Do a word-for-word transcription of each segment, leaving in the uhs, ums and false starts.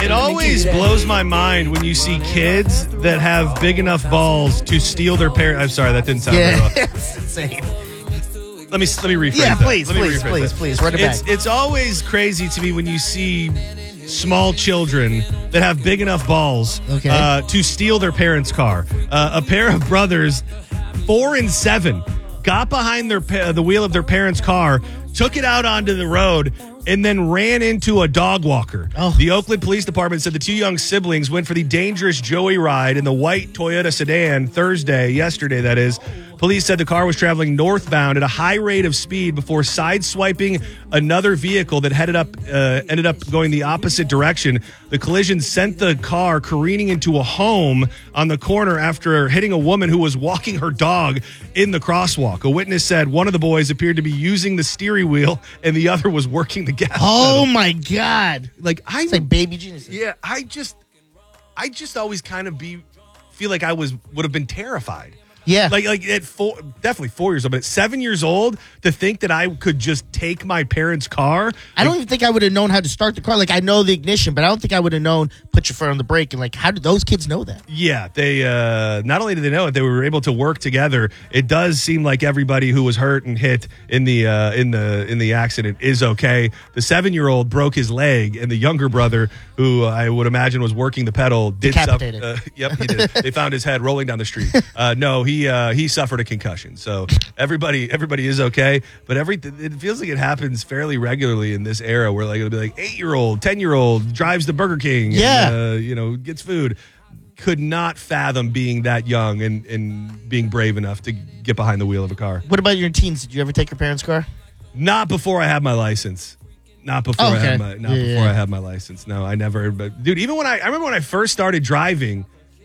It always blows my mind when you see kids that have big enough balls to steal their parents. I'm sorry, that didn't sound Yeah, very well. it's insane. Let me let me rephrase Yeah, that. please, Let me please, rephrase please, that. please, run it It's, back. it's always crazy to me when you see small children that have big enough balls Okay. uh, to steal their parents' car. Uh, a pair of brothers, four and seven, got behind their pa- the wheel of their parents' car, took it out onto the road, and then ran into a dog walker. Oh. The Oakland Police Department said the two young siblings went for the dangerous Joey ride in the white Toyota sedan Thursday, yesterday that is. Police said the car was traveling northbound at a high rate of speed before sideswiping another vehicle that headed up, uh, ended up going the opposite direction. The collision sent the car careening into a home on the corner after hitting a woman who was walking her dog in the crosswalk. A witness said one of the boys appeared to be using the steering wheel and the other was working the gas Oh pedal. my God! Like I, It's like baby geniuses. yeah, I just, I just always kind of be feel like I was would have been terrified. Yeah. Like, like at four, definitely four years old, but at seven years old, to think that I could just take my parents' car. I don't even think I would have known how to start the car. Like, I know the ignition, but I don't think I would have known put your foot on the brake. And, like, how did those kids know that? Yeah, they uh, not only did they know it, they were able to work together. It does seem like everybody who was hurt and hit in the uh, in the in the accident is okay. The seven-year-old broke his leg, and the younger brother, who I would imagine was working the pedal, did Decapitated. Uh, yep, he did. They found his head rolling down the street. Uh, no, he uh, he suffered a concussion. So everybody everybody is okay, but every it feels like it happens fairly regularly in this era, where like it'll be like eight-year-old, ten-year-old drives to Burger King, Yeah. and, uh, you know, gets food. Could not fathom being that young and, and being brave enough to get behind the wheel of a car. What about your teens? Did you ever take your parents' car? Not before I had my license. Not before Oh, I okay. had my not Yeah, before yeah. I had my license. No, I never. But dude, even when I I remember when I first started driving,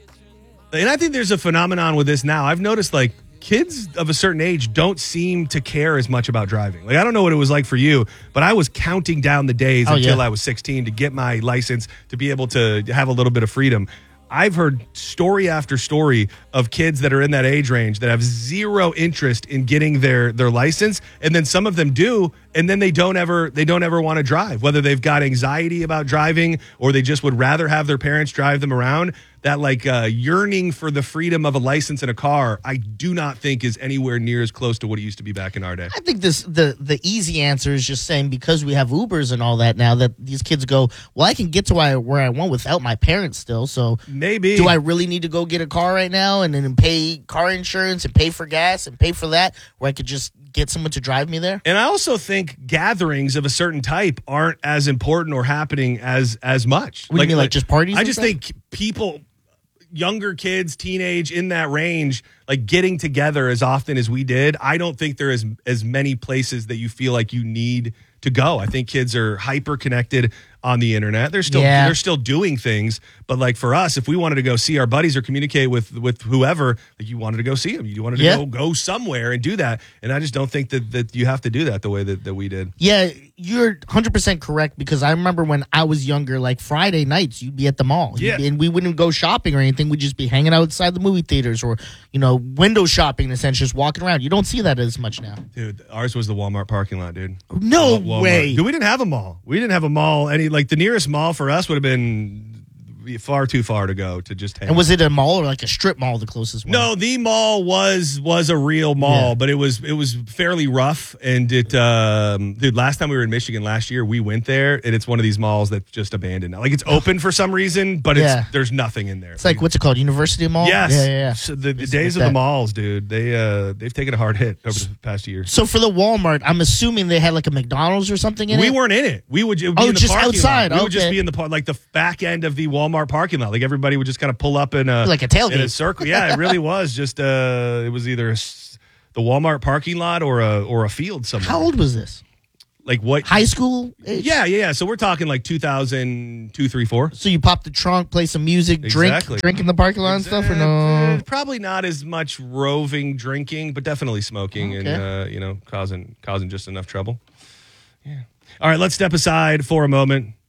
and I think there's a phenomenon with this now. I've noticed like kids of a certain age don't seem to care as much about driving. Like I don't know what it was like for you, but I was counting down the days Oh, until yeah. I was sixteen to get my license to be able to have a little bit of freedom. I've heard story after story of kids that are in that age range that have zero interest in getting their their license, and then some of them do, and then they don't ever they don't ever want to drive, whether they've got anxiety about driving or they just would rather have their parents drive them around. That like uh, yearning for the freedom of a license in a car, I do not think is anywhere near as close to what it used to be back in our day. I think this the the easy answer is just saying because we have Ubers and all that now that these kids go, well, I can get to where I, where I want without my parents still. So Maybe. do I really need to go get a car right now and then pay car insurance and pay for gas and pay for that where I could just get someone to drive me there? And I also think gatherings of a certain type aren't as important or happening as as much. What do you mean, like just parties I and just stuff? think people, younger kids, teenage, in that range, like getting together as often as we did. I don't think there is as many places that you feel like you need to go. I think kids are hyper connected on the internet. They're still Yeah. they're still doing things, but like for us, if we wanted to go see our buddies or communicate with with whoever, like you wanted to go see them, you wanted to Yeah. go go somewhere and do that. And I just don't think that that you have to do that the way that, that we did. Yeah, you're one hundred percent correct because I remember when I was younger, like Friday nights, you'd be at the mall. You'd Yeah. be- and we wouldn't go shopping or anything. We'd just be hanging outside the movie theaters or, you know, window shopping in a sense, just walking around. You don't see that as much now. Dude, ours was the Walmart parking lot, dude. No Walmart. way. Dude, we didn't have a mall. We didn't have a mall. Any like the nearest mall for us would have been far too far to go to just hang. And was it a mall or like a strip mall, the closest one? No, the mall was was a real mall, Yeah. but it was it was fairly rough. And it, um, dude, last time we were in Michigan last year, we went there, and it's one of these malls that's just abandoned now. Like it's open for some reason, but it's Yeah. there's nothing in there. It's like, what's it called? University Mall? yes, Yeah, yeah, yeah. So the, the It's days like of the that. malls, dude, they uh they've taken a hard hit over the past year. So for the Walmart, I'm assuming they had like a McDonald's or something in We it? weren't in it. We would, it would be Oh, in the just parking outside. lot. We would just Okay. be in the par- like the back end of the Walmart parking lot. Like everybody would just kind of pull up in a Like a tailgate. in a circle. Yeah, it really was just uh, it was either a s the Walmart parking lot or a or a field somewhere. How old was this? Like what? High school age? Yeah, yeah, yeah. So we're talking like two thousand two, three, four. So you pop the trunk, play some music, Exactly. drink, drink in the parking lot and stuff, or Uh, no? Probably not as much roving drinking, but definitely smoking and Okay. uh, you know causing causing just enough trouble. Yeah. All right, let's step aside for a moment.